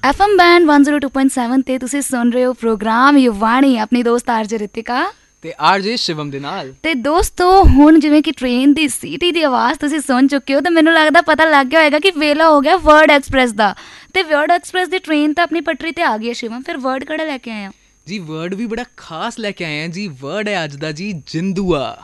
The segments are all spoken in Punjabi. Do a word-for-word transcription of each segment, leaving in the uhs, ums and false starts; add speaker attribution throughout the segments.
Speaker 1: F M band one oh two point seven ਤੇ ਤੁਸੀਂ ਸੁਣ ਰਹੇ ਹੋ ਪ੍ਰੋਗਰਾਮ ਯੁਵਾਣੀ, ਆਪਣੀ ਦੋਸਤ ਆਰਜੇ ਰਿਤਿਕਾ
Speaker 2: ਤੇ ਆਰਜੇ ਸ਼ਿਵਮ ਦੇ ਨਾਲ।
Speaker 1: ਤੇ ਦੋਸਤੋ, ਹੁਣ ਜਿਵੇਂ ਕਿ ਟ੍ਰੇਨ ਦੀ ਸੀਟੀ ਦੀ ਆਵਾਜ਼ ਤੁਸੀਂ ਸੁਣ ਚੁੱਕੇ ਹੋ, ਤਾਂ ਮੈਨੂੰ ਲੱਗਦਾ ਪਤਾ ਲੱਗ ਗਿਆ ਹੋਏਗਾ ਕਿ ਵੇਲਾ ਹੋ ਗਿਆ ਵਰਡ ਐਕਸਪ੍ਰੈਸ ਦਾ। ਤੇ ਵਰਡ ਐਕਸਪ੍ਰੈਸ ਦੀ ਟ੍ਰੇਨ ਤਾਂ ਆਪਣੀ ਪਟਰੀ ਤੇ ਆ ਗਈ ਹੈ ਸ਼ਿਵਮ, ਫਿਰ ਵਰਡ ਕਿਹੜਾ ਲੈ ਕੇ ਆਏ ਆ
Speaker 2: ਜੀ? ਵਰਡ ਵੀ ਬੜਾ ਖਾਸ ਲੈ ਕੇ ਆਏ ਆ ਜੀ। ਵਰਡ ਹੈ ਅੱਜ ਦਾ ਜੀ ਜਿੰਦੂਆ।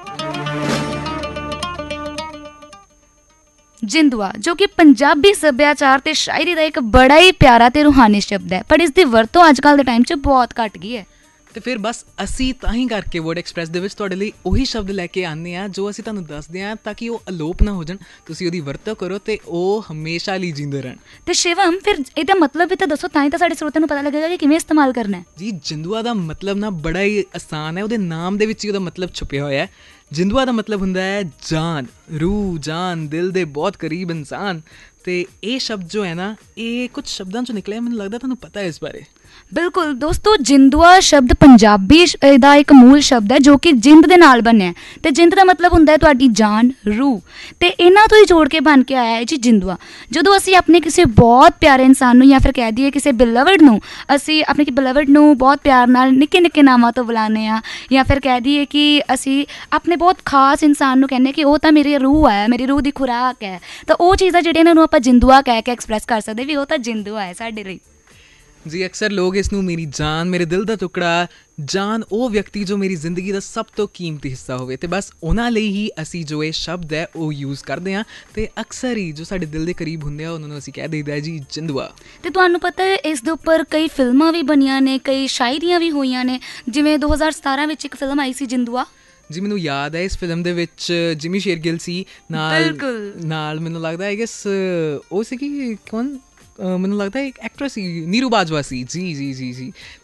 Speaker 1: ਜਿੰਦੂਆ, ਜੋ ਕਿ ਪੰਜਾਬੀ ਸੱਭਿਆਚਾਰ ਤੇ ਸ਼ਾਇਰੀ ਦਾ ਇੱਕ ਬੜਾ ਹੀ ਪਿਆਰਾ ਤੇ ਰੂਹਾਨੀ ਸ਼ਬਦ ਹੈ, ਪਰ ਇਸ ਦੀ ਵਰਤੋਂ ਅੱਜ ਕੱਲ੍ਹ ਦੇ ਟਾਈਮ 'ਚ ਬਹੁਤ ਘੱਟ ਗਈ ਹੈ।
Speaker 2: ਤੇ ਫਿਰ ਬਸ ਅਸੀਂ ਤਾਂ ਹੀ ਕਰਕੇ ਵਰਡ ਐਕਸਪ੍ਰੈਸ ਦੇ ਵਿੱਚ ਤੁਹਾਡੇ ਲਈ ਉਹੀ ਸ਼ਬਦ ਲੈ ਕੇ ਆਉਂਦੇ ਹਾਂ ਜੋ ਅਸੀਂ ਤੁਹਾਨੂੰ ਦੱਸਦੇ ਹਾਂ, ਤਾਂ ਕਿ ਉਹ ਅਲੋਪ ਨਾ ਹੋ ਜਾਣ। ਤੁਸੀਂ ਉਹਦੀ ਵਰਤੋਂ ਕਰੋ ਤੇ ਉਹ ਹਮੇਸ਼ਾ ਲਈ ਜਿੰਦੇ ਰਹਿਣ।
Speaker 1: ਤੇ ਸ਼ਿਵਮ, ਫਿਰ ਇਹਦਾ ਮਤਲਬ ਵੀ ਤਾਂ ਦੱਸੋ, ਤਾਂ ਹੀ ਤਾਂ ਸਾਡੇ ਸਰੋਤਿਆਂ ਨੂੰ ਪਤਾ ਲੱਗੇਗਾ ਕਿ ਕਿਵੇਂ ਇਸਤੇਮਾਲ ਕਰਨਾ ਹੈ। ਜੀ,
Speaker 2: ਜਿੰਦੂਆ ਦਾ ਮਤਲਬ ਨਾ ਬੜਾ ਹੀ ਆਸਾਨ ਹੈ, ਉਹਦੇ ਨਾਮ ਦੇ ਵਿੱਚ ਹੀ ਉਹਦਾ ਮਤਲਬ ਛੁਪਿਆ ਹੋਇਆ ਹੈ। ਜਿੰਦੂਆ ਦਾ ਮਤਲਬ ਹੁੰਦਾ ਹੈ ਜਾਨ, ਰੂਹ, ਜਾਨ, ਦਿਲ ਦੇ ਬਹੁਤ ਕਰੀਬ ਇਨਸਾਨ। ਤੇ ਇਹ ਸ਼ਬਦ ਜੋ ਹੈ ਨਾ, ਇਹ ਕੁਝ ਸ਼ਬਦਾਂ 'ਚੋਂ ਨਿਕਲਿਆ। ਮੈਨੂੰ ਲੱਗਦਾ ਤੁਹਾਨੂੰ ਪਤਾ ਹੈ ਇਸ ਬਾਰੇ।
Speaker 1: ਬਿਲਕੁਲ ਦੋਸਤੋ, ਜਿੰਦੂਆ ਸ਼ਬਦ ਪੰਜਾਬੀ ਦਾ ਇੱਕ ਮੂਲ ਸ਼ਬਦ ਹੈ ਜੋ ਕਿ ਜਿੰਦ ਦੇ ਨਾਲ ਬਣਿਆ, ਤੇ ਜਿੰਦ ਦਾ ਮਤਲਬ ਹੁੰਦਾ ਹੈ ਤੁਹਾਡੀ ਜਾਨ, ਰੂਹ, ਤੇ ਇਹਨਾਂ ਤੋਂ ਹੀ ਜੋੜ ਕੇ ਬਣ ਕੇ ਆਇਆ ਹੈ ਜੀ ਜਿੰਦੂਆ। ਜਦੋਂ ਅਸੀਂ ਆਪਣੇ ਕਿਸੇ ਬਹੁਤ ਪਿਆਰੇ ਇਨਸਾਨ ਨੂੰ, ਜਾਂ ਫਿਰ ਕਹਿ ਦਈਏ ਕਿਸੇ ਬਿਲਵਡ ਨੂੰ, ਅਸੀਂ ਆਪਣੇ ਬਿਲਵਡ ਨੂੰ ਬਹੁਤ ਪਿਆਰ ਨਾਲ ਨਿੱਕੇ ਨਿੱਕੇ ਨਾਮਾਂ ਤੋਂ ਬੁਲਾਉਂਦੇ ਹਾਂ, ਜਾਂ ਫਿਰ ਕਹਿ ਦਈਏ ਕਿ ਅਸੀਂ ਆਪਣੇ ਬਹੁਤ ਖਾਸ ਇਨਸਾਨ ਨੂੰ ਕਹਿੰਦੇ ਕਿ ਉਹ ਤਾਂ ਮੇਰੀ ਰੂਹ ਹੈ, ਮੇਰੀ ਰੂਹ ਦੀ ਖੁਰਾਕ ਹੈ, ਤਾਂ ਉਹ ਚੀਜ਼ਾਂ ਜਿਹੜੀਆਂ ਇਹਨਾਂ ਨੂੰ ਆਪਾਂ ਜਿੰਦੂਆ ਕਹਿ ਕੇ ਐਕਸਪ੍ਰੈਸ ਕਰ ਸਕਦੇ ਵੀ ਉਹ ਤਾਂ ਜਿੰਦੂਆ ਹੈ ਸਾਡੇ ਲਈ।
Speaker 2: ਜੀ, ਅਕਸਰ ਲੋਕ ਇਸ ਨੂੰ ਮੇਰੀ ਜਾਨ, ਮੇਰੇ ਦਿਲ ਦਾ ਟੁਕੜਾ, ਜਾਨ ਉਹ ਵਿਅਕਤੀ ਜੋ ਮੇਰੀ ਜ਼ਿੰਦਗੀ ਦਾ ਸਭ ਤੋਂ ਕੀਮਤੀ ਹਿੱਸਾ ਹੋਵੇ, ਤੇ ਬਸ ਉਹਨਾਂ ਲਈ ਹੀ ਅਸੀਂ ਜੋ ਇਹ ਸ਼ਬਦ ਹੈ ਉਹ ਯੂਜ਼ ਕਰਦੇ ਹਾਂ। ਤੇ ਅਕਸਰ ਹੀ ਜੋ ਸਾਡੇ ਦਿਲ ਦੇ ਕਰੀਬ ਹੁੰਦੇ ਆ ਉਹਨਾਂ ਨੂੰ ਅਸੀਂ ਕਹਿ ਦਈਦਾ ਜੀ ਜਿੰਦੂਆ। ਤੇ
Speaker 1: ਤੁਹਾਨੂੰ ਪਤਾ ਹੈ ਇਸ ਦੇ ਉੱਪਰ ਕਈ ਫਿਲਮਾਂ ਵੀ ਬਣੀਆਂ ਨੇ, ਕਈ ਸ਼ਾਇਰੀਆਂ ਵੀ ਹੋਈਆਂ ਨੇ, ਜਿਵੇਂ ਦੋ ਹਜ਼ਾਰ ਸਤਾਰਾਂ ਵਿੱਚ ਇੱਕ ਫਿਲਮ ਆਈ ਸੀ ਜਿੰਦੂਆ।
Speaker 2: ਜੀ, ਮੈਨੂੰ ਯਾਦ ਹੈ ਇਸ ਫਿਲਮ ਦੇ ਵਿੱਚ ਜਿਮੀ ਸ਼ੇਰਗਿੱਲ ਸੀ ਨਾਲ। ਨਾਲ ਮੈਨੂੰ ਲੱਗਦਾ ਆਈ ਗੈਸ ਉਹ ਸੀ ਕਿ ਕੌਣ, ਮੈਨੂੰ ਲੱਗਦਾ ਇੱਕ ਐਕਟਰੈਸ ਸੀ, ਨੀਰੂ ਬਾਜਵਾ ਸੀ। ਜੀ ਜੀ ਜੀ ਜੀ